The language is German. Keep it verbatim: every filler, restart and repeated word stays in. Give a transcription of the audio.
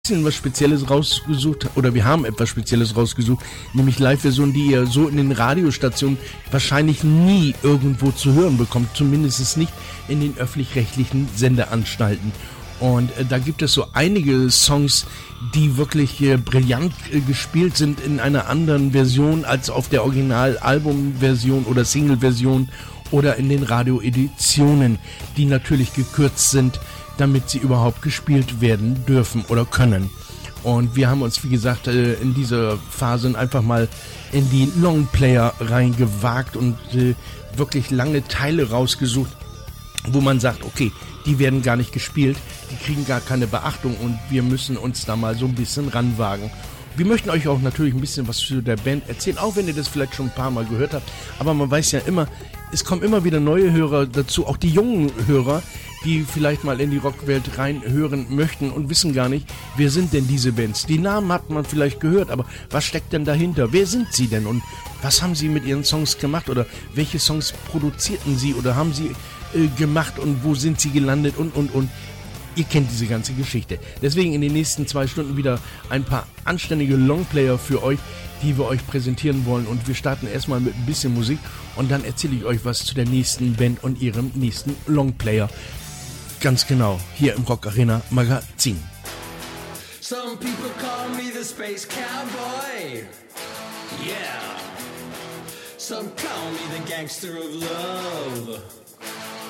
bisschen was Spezielles rausgesucht, oder wir haben etwas Spezielles rausgesucht, nämlich Live-Versionen, die ihr so in den Radiostationen wahrscheinlich nie irgendwo zu hören bekommt, zumindest nicht in den öffentlich-rechtlichen Sendeanstalten. Und äh, da gibt es so einige Songs, die wirklich äh, brillant äh, gespielt sind in einer anderen Version als auf der Original-Album-Version oder Single-Version oder in den Radioeditionen, die natürlich gekürzt sind, damit sie überhaupt gespielt werden dürfen oder können. Und wir haben uns, wie gesagt, äh, in dieser Phase einfach mal in die Longplayer reingewagt und äh, wirklich lange Teile rausgesucht, wo man sagt, okay, die werden gar nicht gespielt, die kriegen gar keine Beachtung und wir müssen uns da mal so ein bisschen ranwagen. Wir möchten euch auch natürlich ein bisschen was zu der Band erzählen, auch wenn ihr das vielleicht schon ein paar Mal gehört habt, aber man weiß ja immer, es kommen immer wieder neue Hörer dazu, auch die jungen Hörer, die vielleicht mal in die Rockwelt reinhören möchten und wissen gar nicht, wer sind denn diese Bands? Die Namen hat man vielleicht gehört, aber was steckt denn dahinter? Wer sind sie denn und was haben sie mit ihren Songs gemacht oder welche Songs produzierten sie oder haben sie äh, gemacht und wo sind sie gelandet und, und, und. Ihr kennt diese ganze Geschichte. Deswegen in den nächsten zwei Stunden wieder ein paar anständige Longplayer für euch, die wir euch präsentieren wollen. Und wir starten erstmal mit ein bisschen Musik und dann erzähle ich euch was zu der nächsten Band und ihrem nächsten Longplayer. Ganz genau, hier im Rock Arena Magazin. Some people call me the Space Cowboy. Yeah. Some call me the Gangster of Love.